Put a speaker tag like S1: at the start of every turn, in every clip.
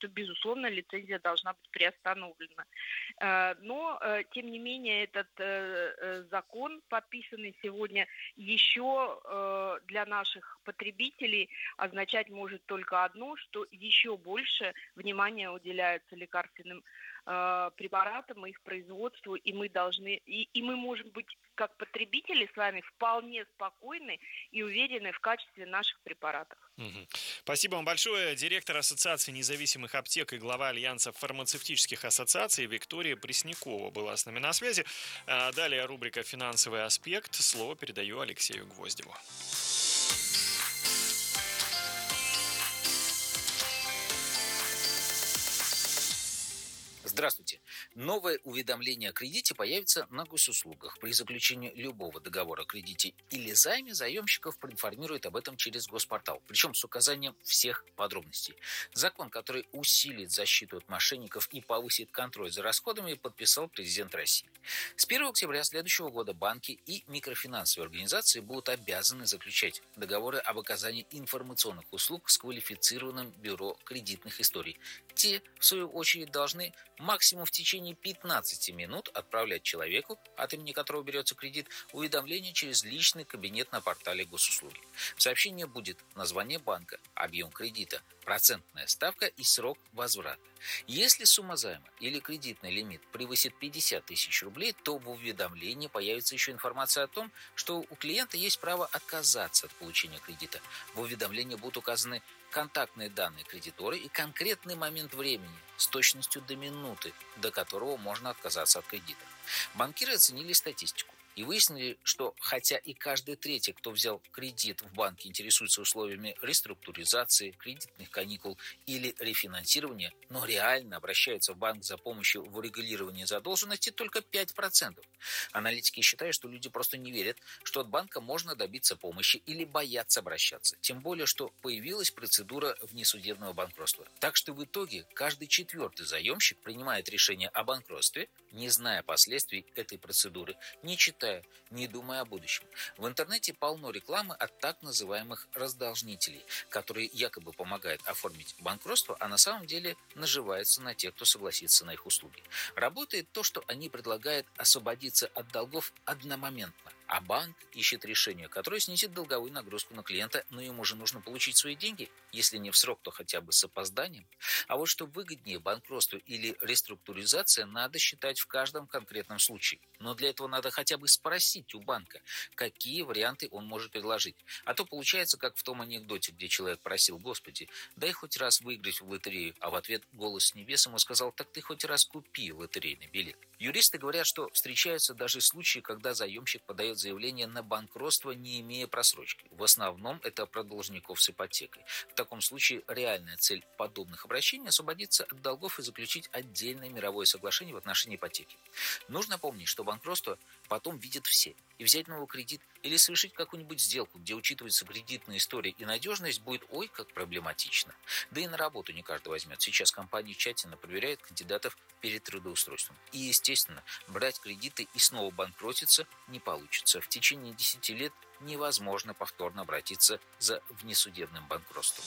S1: что, безусловно, лицензия должна быть приостановлена. Но, тем не менее, этот закон, подписанный сегодня, еще для наших потребителей означать может только одно, что еще больше внимания уделяется лекарственным препаратам, их производству, и мы должны, и мы можем быть как потребители с вами вполне спокойны и уверены в качестве наших препаратов.
S2: Спасибо вам большое. Директор Ассоциации независимых аптек и глава Альянса фармацевтических ассоциаций Виктория Преснякова была с нами на связи. Далее рубрика «Финансовый аспект». Слово передаю Алексею Гвоздеву.
S3: Здравствуйте. Новое уведомление о кредите появится на госуслугах. При заключении любого договора о кредите или займе заемщиков проинформирует об этом через госпортал, причем с указанием всех подробностей. Закон, который усилит защиту от мошенников и повысит контроль за расходами, подписал президент России. С 1 октября следующего года банки и микрофинансовые организации будут обязаны заключать договоры об оказании информационных услуг с квалифицированным бюро кредитных историй. Те, в свою очередь, должны максимум в течение 15 минут отправлять человеку, от имени которого берется кредит, уведомление через личный кабинет на портале госуслуги. В сообщении будет название банка, объем кредита, процентная ставка и срок возврата. Если сумма займа или кредитный лимит превысит 50 тысяч рублей, то в уведомлении появится еще информация о том, что у клиента есть право отказаться от получения кредита. В уведомлении будут указаны контактные данные кредитора и конкретный момент времени с точностью до минуты, до которого можно отказаться от кредита. Банкиры оценили статистику и выяснили, что хотя и каждый третий, кто взял кредит в банке, интересуется условиями реструктуризации, кредитных каникул или рефинансирования, но реально обращаются в банк за помощью в урегулировании задолженности только 5%. Аналитики считают, что люди просто не верят, что от банка можно добиться помощи или боятся обращаться. Тем более, что появилась процедура внесудебного банкротства. Так что в итоге каждый четвертый заемщик принимает решение о банкротстве, не зная последствий этой процедуры, не читая, не думая о будущем. В интернете полно рекламы от так называемых раздолжнителей, которые якобы помогают оформить банкротство, а на самом деле наживаются на тех, кто согласится на их услуги. Работает то, что они предлагают освободиться от долгов одномоментно, а банк ищет решение, которое снизит долговую нагрузку на клиента, но ему же нужно получить свои деньги, если не в срок, то хотя бы с опозданием. А вот что выгоднее, банкротство или реструктуризация, надо считать в каждом конкретном случае. Но для этого надо хотя бы спросить у банка, какие варианты он может предложить. А то получается, как в том анекдоте, где человек просил: «Господи, дай хоть раз выиграть в лотерею», а в ответ голос с небес ему сказал: «Так ты хоть раз купи лотерейный билет». Юристы говорят, что встречаются даже случаи, когда заемщик подает заявление на банкротство, не имея просрочки. В основном это про должников с ипотекой. В таком случае реальная цель подобных обращений – освободиться от долгов и заключить отдельное мировое соглашение в отношении ипотеки. Нужно помнить, что банкротство потом видят все. И взять новый кредит или совершить какую-нибудь сделку, где учитывается кредитная история и надежность, будет ой как проблематично. Да и на работу не каждый возьмет. Сейчас компании тщательно проверяют кандидатов перед трудоустройством. И, естественно, брать кредиты и снова банкротиться не получится. В течение 10 лет невозможно повторно обратиться за внесудебным банкротством.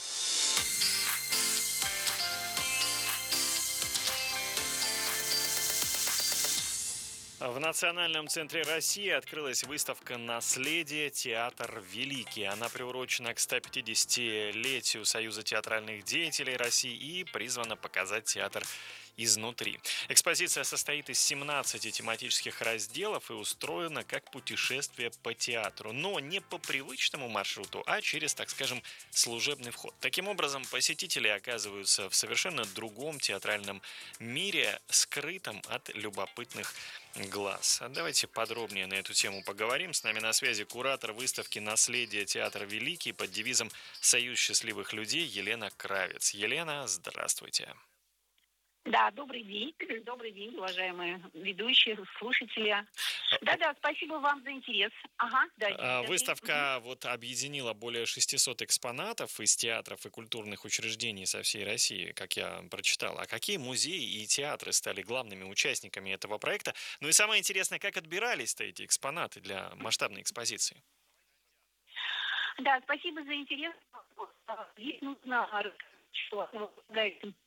S2: В Национальном центре России открылась выставка «Наследие. Театр великий». Она приурочена к 150-летию Союза театральных деятелей России и призвана показать театр изнутри. Экспозиция состоит из 17 тематических разделов и устроена как путешествие по театру, но не по привычному маршруту, а через, так скажем, служебный вход. Таким образом, посетители оказываются в совершенно другом театральном мире, скрытом от любопытных глаз. Давайте подробнее на эту тему поговорим. С нами на связи куратор выставки «Наследие. Театр великий» под девизом «Союз счастливых людей» Елена Кравец. Елена, здравствуйте.
S4: Да, добрый день, уважаемые ведущие, слушатели. Да, спасибо вам за интерес.
S2: Выставка объединила более 600 экспонатов из театров и культурных учреждений со всей России, как я прочитал. А какие музеи и театры стали главными участниками этого проекта? Ну и самое интересное, как отбирались-то эти экспонаты для масштабной экспозиции?
S4: Да, спасибо за интерес. Здесь нужно, что